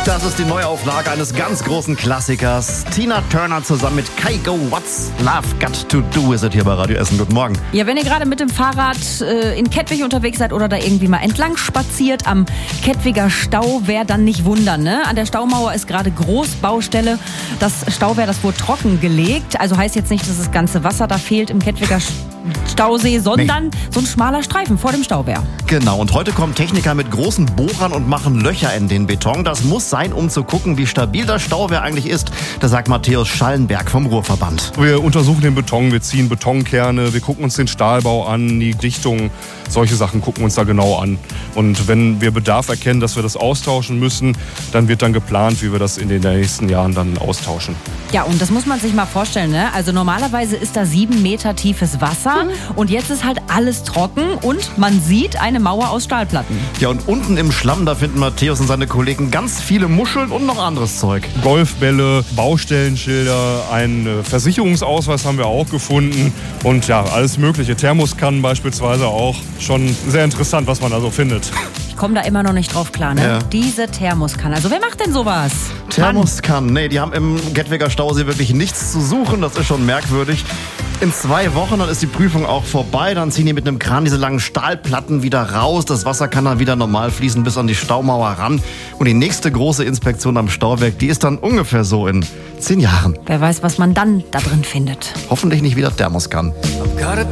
Das ist die Neuauflage eines ganz großen Klassikers. Tina Turner zusammen mit Kygo. What's Love Got to Do ist es hier bei Radio Essen. Guten Morgen. Ja, wenn ihr gerade mit dem Fahrrad in Kettwig unterwegs seid oder da irgendwie mal entlang spaziert am Kettwiger Stauwehr, dann nicht wundern. Ne? An der Staumauer ist gerade Großbaustelle. Das Stauwehr, das wurde trockengelegt. Also heißt jetzt nicht, dass das ganze Wasser da fehlt im Kettwiger Stausee, sondern so ein schmaler Streifen vor dem Stauwehr. Genau, und heute kommen Techniker mit großen Bohrern und machen Löcher in den Beton. Das muss sein, um zu gucken, wie stabil das Stauwehr eigentlich ist. Das sagt Matthäus Schallenberg vom Ruhrverband. Wir untersuchen den Beton, wir ziehen Betonkerne, wir gucken uns den Stahlbau an, die Dichtung, solche Sachen gucken wir uns da genau an. Und wenn wir Bedarf erkennen, dass wir das austauschen müssen, dann wird dann geplant, wie wir das in den nächsten Jahren dann austauschen. Ja, und das muss man sich mal vorstellen, ne? Also normalerweise ist da 7 Meter tiefes Wasser und jetzt ist halt alles trocken und man sieht eine Mauer aus Stahlplatten. Ja, und unten im Schlamm, da finden Matthäus und seine Kollegen ganz viele Muscheln und noch anderes Zeug. Golfbälle, Baustellenschilder, einen Versicherungsausweis haben wir auch gefunden und ja, alles mögliche. Thermoskannen beispielsweise auch. Schon sehr interessant, was man da so findet. Ich komme da immer noch nicht drauf klar, ne? Ja. Diese Thermoskanne. Also wer macht denn sowas? Thermoskannen, nee, die haben im Kettwiger Stausee wirklich nichts zu suchen. Das ist schon merkwürdig. In 2 Wochen, dann ist die Prüfung auch vorbei. Dann ziehen die mit einem Kran diese langen Stahlplatten wieder raus. Das Wasser kann dann wieder normal fließen bis an die Staumauer ran. Und die nächste große Inspektion am Stauwerk, die ist dann ungefähr so in 10 Jahren. Wer weiß, was man dann da drin findet. Hoffentlich nicht wieder Thermoskannen. I've got a